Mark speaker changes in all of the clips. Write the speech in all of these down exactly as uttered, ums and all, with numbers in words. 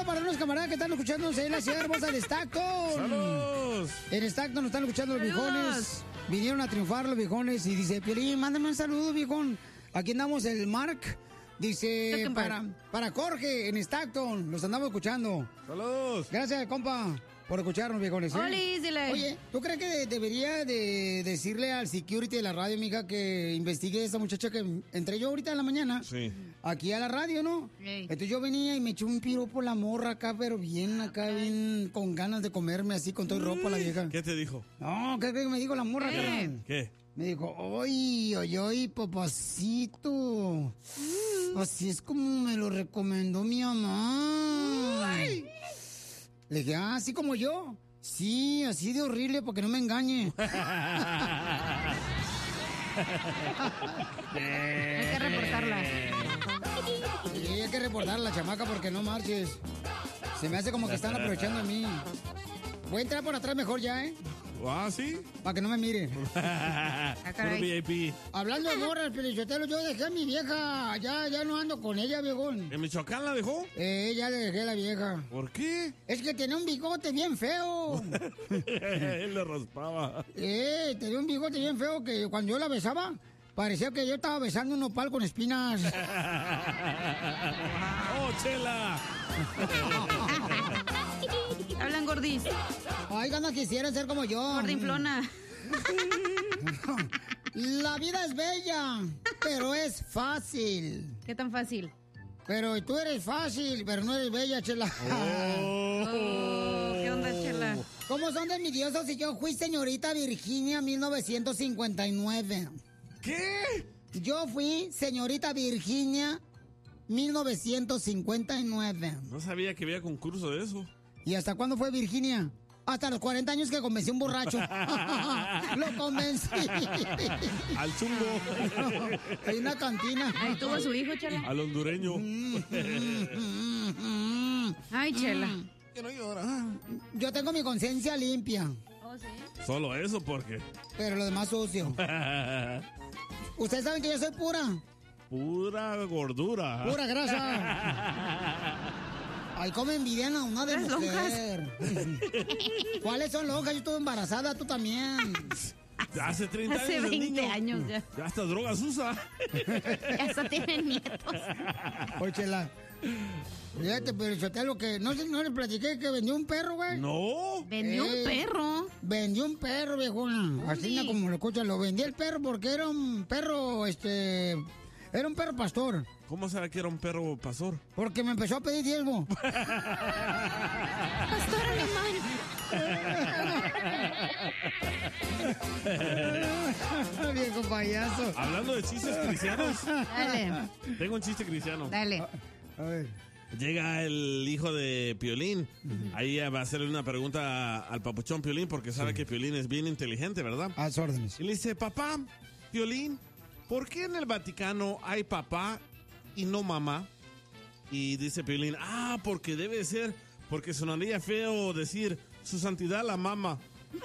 Speaker 1: saludo para unos camaradas que están escuchándonos en la ciudad hermosa de Stockton.
Speaker 2: ¡Saludos!
Speaker 1: En Stockton nos están escuchando los
Speaker 3: ¡Saludos!
Speaker 1: viejones. Vinieron a triunfar los viejones y dice, Piolín, mándame un saludo, viejón. Aquí andamos el Mark. Dice,
Speaker 3: Stockton
Speaker 1: para, para Jorge en Stockton. Los andamos escuchando.
Speaker 2: ¡Saludos!
Speaker 1: Gracias, compa, por escucharnos, viejones. ¿eh?
Speaker 3: Olis, dile.
Speaker 1: Oye, ¿tú crees que de- debería de decirle al security de la radio, mija, que investigue a esa muchacha que entré yo ahorita en la mañana?
Speaker 2: Sí.
Speaker 1: Aquí a la radio, ¿no?
Speaker 3: Ey.
Speaker 1: Entonces yo venía y me eché un piro por la morra acá, pero bien acá, bien con ganas de comerme así con toda ropa la vieja.
Speaker 2: ¿Qué te dijo?
Speaker 1: No, ¿qué crees que me dijo la morra,
Speaker 3: ¿Qué?
Speaker 1: carnal?
Speaker 2: ¿Qué?
Speaker 1: Me dijo, oye, oye, oye, papacito. Así es como me lo recomendó mi mamá. Le dije, ah, así como yo. Sí, así de horrible para que no me engañe.
Speaker 3: Hay que reportarla.
Speaker 1: Sí, hay que reportar a la chamaca porque no marches. Se me hace como que están aprovechando a mí. Voy a entrar por atrás mejor ya, ¿eh?
Speaker 2: ¿Ah, sí?
Speaker 1: Para que no me mire.
Speaker 3: Ah,
Speaker 2: Puro
Speaker 3: caray.
Speaker 2: V I P.
Speaker 1: Hablando de morras, Pelichotelo, yo dejé a mi vieja. Ya, ya no ando con ella, viejón.
Speaker 2: ¿En Michoacán la dejó?
Speaker 1: Eh, ya le dejé a la vieja.
Speaker 2: ¿Por qué?
Speaker 1: Es que tenía un bigote bien feo.
Speaker 2: Él le raspaba.
Speaker 1: Eh, tenía un bigote bien feo que cuando yo la besaba, parecía que yo estaba besando un nopal con espinas.
Speaker 2: ¡Oh, Chela!
Speaker 3: Hablan gordis.
Speaker 1: Ay, ganas quisieran ser como yo.
Speaker 3: Gordinflona.
Speaker 1: La vida es bella, pero es fácil.
Speaker 3: ¿Qué tan fácil?
Speaker 1: Pero tú eres fácil, pero no eres bella, Chela.
Speaker 3: Oh, ¿qué onda, Chela?
Speaker 1: ¿Cómo son de envidiosos si yo fui señorita Virginia mil novecientos cincuenta y nueve?
Speaker 2: ¿Qué?
Speaker 1: Yo fui señorita Virginia mil novecientos cincuenta y nueve.
Speaker 2: No sabía que había concurso de eso.
Speaker 1: ¿Y hasta cuándo fue Virginia? Hasta los cuarenta años que convencí a un borracho. Lo convencí.
Speaker 2: Al chungo.
Speaker 1: Hay una cantina.
Speaker 3: Ahí tuvo a su hijo, Chela.
Speaker 2: Al hondureño.
Speaker 3: Ay, Chela.
Speaker 2: Que no llora.
Speaker 1: Yo tengo mi conciencia limpia,
Speaker 3: Oh, sí.
Speaker 2: Solo eso, porque.
Speaker 1: pero lo demás sucio. Ustedes saben que yo soy pura.
Speaker 2: Pura gordura.
Speaker 1: Pura grasa. Ay, cómo envidian a una de
Speaker 3: Las
Speaker 1: mujer. ¿Cuáles son lonjas? Yo estuve embarazada, tú también.
Speaker 2: Hace treinta
Speaker 3: Hace
Speaker 2: años. el
Speaker 3: veinte
Speaker 2: niño.
Speaker 3: años ya.
Speaker 2: Ya hasta drogas usa.
Speaker 3: Ya hasta tienen nietos.
Speaker 1: Oye, Chela. Fíjate, pero yo te lo que... No sé, no le platiqué que vendió un perro, güey.
Speaker 2: No.
Speaker 3: Vendió
Speaker 1: Eh.
Speaker 3: un perro.
Speaker 1: Vendió un perro, viejona. Así
Speaker 3: Sí.
Speaker 1: como lo escuchan, lo vendí el perro porque era un perro, este... Era un perro pastor.
Speaker 2: ¿Cómo sabe que era un perro pastor?
Speaker 1: Porque me empezó a pedir diezmo.
Speaker 3: Pastor alemán.
Speaker 1: Viejo payaso.
Speaker 2: Hablando de chistes cristianos,
Speaker 3: Dale,
Speaker 2: tengo un chiste cristiano.
Speaker 3: dale.
Speaker 1: A ver.
Speaker 2: Llega el hijo de Piolín. Ahí va a hacerle una pregunta al papuchón Piolín porque sabe que Piolín es bien inteligente, ¿verdad?
Speaker 1: A sus órdenes.
Speaker 2: Y le dice, papá, Piolín, ¿por qué en el Vaticano hay papá y no mamá? Y dice Piolín, ah, porque debe ser, porque sonaría feo decir, su santidad la mama.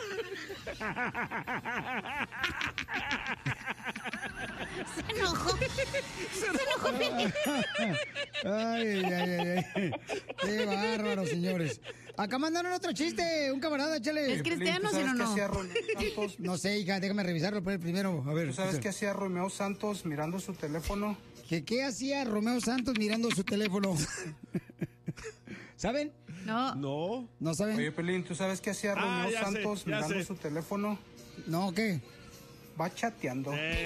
Speaker 3: Se enojó. Se enojó, Piolín.
Speaker 1: Ay, ay, ay, ay. Qué bárbaro, señores. Acá mandaron otro chiste, un camarada, échale.
Speaker 3: ¿Es cristiano,
Speaker 4: ¿Tú
Speaker 3: si no,
Speaker 4: sabes qué
Speaker 3: no?
Speaker 4: hacía Romeo Santos?
Speaker 1: No sé, hija, déjame revisarlo por el primero. A ver.
Speaker 4: ¿Tú sabes
Speaker 1: escucha.
Speaker 4: qué hacía Romeo Santos mirando su teléfono?
Speaker 1: ¿Qué, ¿Qué hacía Romeo Santos mirando su teléfono? ¿Saben?
Speaker 3: No.
Speaker 2: No.
Speaker 1: ¿No saben?
Speaker 4: Oye, Pelín, ¿tú sabes qué hacía
Speaker 2: Ah,
Speaker 4: Romeo
Speaker 2: ya sé,
Speaker 4: Santos
Speaker 2: ya
Speaker 4: mirando
Speaker 2: sé.
Speaker 4: su teléfono?
Speaker 1: ¿No qué?
Speaker 4: Va chateando.
Speaker 2: Eh.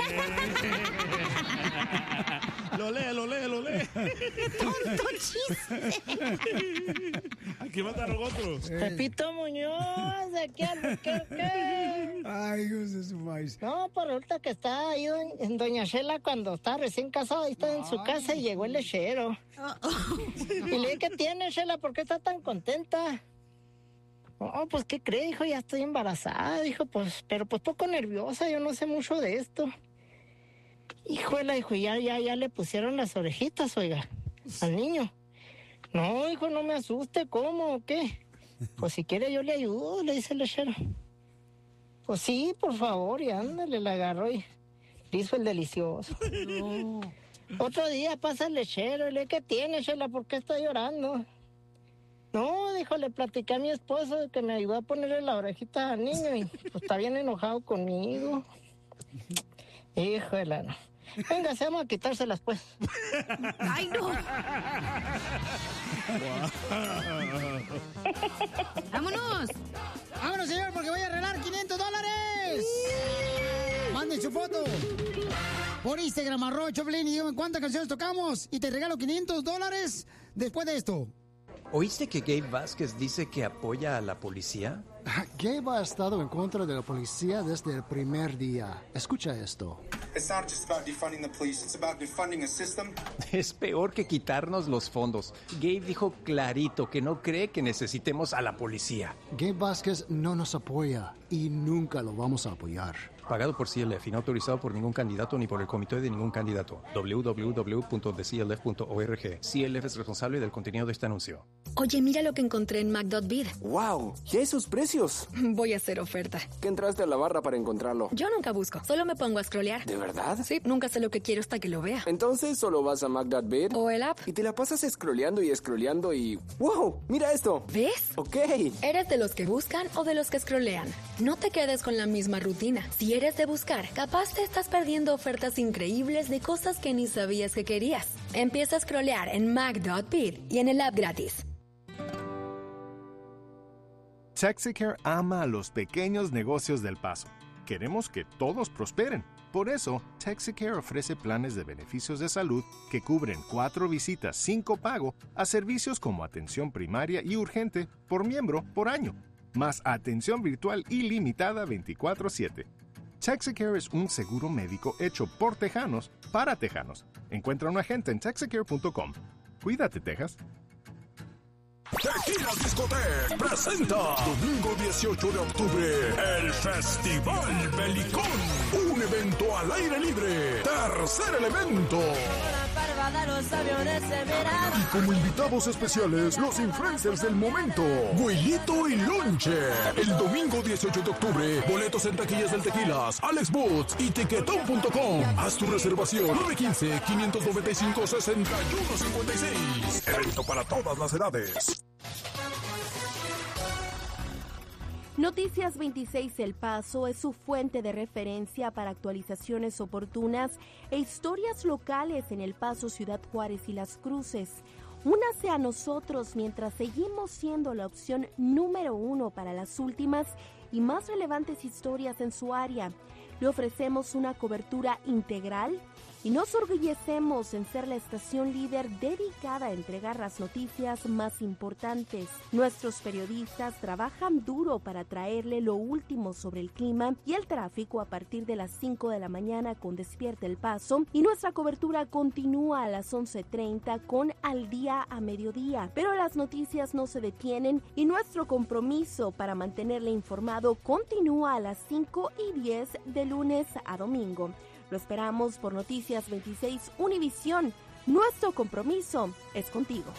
Speaker 2: Lo lee, lo lee, lo lee.
Speaker 3: Tonto chiste.
Speaker 2: Aquí mandaron otros.
Speaker 5: Pepito Muñoz, de aquí al qué.
Speaker 1: Ay, Dios de su maíz.
Speaker 5: No, pues resulta que está ahí doñ- en Doña Shela cuando estaba recién casada, ahí está en su casa y llegó el lechero. Y le dije, ¿qué tiene, Shela? ¿Por qué está tan contenta? Oh, pues, ¿qué cree? Dijo, ya estoy embarazada. Dijo, pues, pero pues poco nerviosa, yo no sé mucho de esto. Híjole, dijo, ya, ya, ya le pusieron las orejitas, oiga, al niño. No, hijo, no me asuste, ¿cómo o qué? Pues si quiere yo le ayudo, le dice el lechero. Pues sí, por favor, y ándale, la agarró y le hizo el delicioso. No. Otro día pasa el lechero y le dice, ¿qué tiene, Shela? ¿Por qué está llorando? No, dijo, le platiqué a mi esposo que me ayudó a ponerle la orejita al niño y pues está bien enojado conmigo. Híjole, no. Venga, se vamos a quitárselas, pues.
Speaker 3: ¡Ay, no! ¡Vámonos!
Speaker 1: ¡Vámonos, señor, porque voy a arreglar quinientos dólares! ¡Manden su foto! Por Instagram, arroba Choplin, y díganme cuántas canciones tocamos y te regalo quinientos dólares después de esto.
Speaker 6: ¿Oíste que Gabe Vázquez dice que apoya a la policía?
Speaker 7: Gabe ha estado en contra de la policía desde el primer día. Escucha esto.
Speaker 8: It's not just about defunding the police, it's about defunding a system.
Speaker 6: Es peor que quitarnos los fondos. Gabe dijo clarito que no cree que necesitemos a la policía.
Speaker 7: Gabe Vázquez no nos apoya y nunca lo vamos a apoyar.
Speaker 6: Pagado por C L F y no autorizado por ningún candidato ni por el comité de ningún candidato. doble u doble u doble u punto the c l f punto org. C L F es responsable del contenido de este anuncio.
Speaker 9: Oye, mira lo que encontré en Mac.bid.
Speaker 10: ¡Wow! ¿Y esos precios?
Speaker 9: Voy a hacer oferta.
Speaker 10: ¿Qué entraste a la barra para encontrarlo?
Speaker 9: Yo nunca busco, solo me pongo a scrollear.
Speaker 10: ¿De verdad?
Speaker 9: Sí, nunca sé lo que quiero hasta que lo vea.
Speaker 10: Entonces solo vas a Mac.bid
Speaker 9: o el app
Speaker 10: y te la pasas scrolleando y scrolleando y... ¡Wow! ¡Mira esto!
Speaker 9: ¿Ves?
Speaker 10: Ok.
Speaker 9: ¿Eres de los que buscan o de los que scrollean? No te quedes con la misma rutina. Si eres de buscar, capaz te estás perdiendo ofertas increíbles de cosas que ni sabías que querías. Empieza a scrollear en Mac.bid y en el app gratis.
Speaker 11: Texicare ama a los pequeños negocios del Paso. Queremos que todos prosperen. Por eso, Texicare ofrece planes de beneficios de salud que cubren cuatro visitas sin copago a servicios como atención primaria y urgente por miembro por año, más atención virtual ilimitada veinticuatro siete. Texicare es un seguro médico hecho por tejanos para tejanos. Encuentra un agente en texicare punto com. Cuídate, Texas.
Speaker 12: Tequila Discotec presenta domingo dieciocho de octubre el Festival Belicón, un evento al aire libre. Tercer elemento. Y como invitados especiales, los influencers del momento, Güelito y Lonche. El domingo dieciocho de octubre, boletos en taquillas del Tequilas, Alex Boots y tiquetón punto com. Haz tu reservación nueve uno cinco, cinco nueve cinco, seis uno cinco seis. Evento para todas las edades.
Speaker 13: Noticias veintiséis El Paso es su fuente de referencia para actualizaciones oportunas e historias locales en El Paso, Ciudad Juárez y Las Cruces. Únase a nosotros mientras seguimos siendo la opción número uno para las últimas y más relevantes historias en su área. Le ofrecemos una cobertura integral y nos orgullecemos en ser la estación líder dedicada a entregar las noticias más importantes. Nuestros periodistas trabajan duro para traerle lo último sobre el clima y el tráfico a partir de las cinco de la mañana con Despierta El Paso, y nuestra cobertura continúa a las once treinta con Al Día a Mediodía. Pero las noticias no se detienen y nuestro compromiso para mantenerle informado continúa a las cinco y diez de lunes a domingo. Lo esperamos por Noticias veintiséis Univisión. Nuestro compromiso es contigo.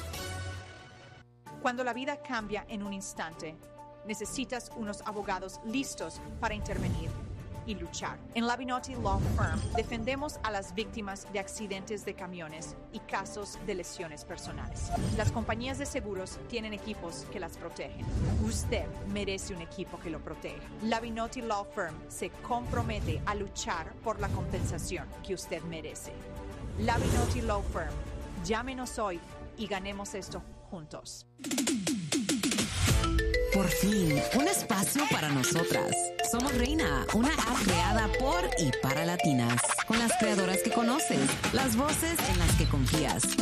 Speaker 14: Cuando la vida cambia en un instante, necesitas unos abogados listos para intervenir y luchar. En Labinotti Law Firm defendemos a las víctimas de accidentes de camiones y casos de lesiones personales. Las compañías de seguros tienen equipos que las protegen. Usted merece un equipo que lo proteja. Labinotti Law Firm se compromete a luchar por la compensación que usted merece. Labinotti Law Firm. Llámenos hoy y ganemos esto juntos.
Speaker 15: Por fin, un espacio para nosotras. Somos Reina, una app creada por y para latinas, con las creadoras que conoces, las voces en las que confías.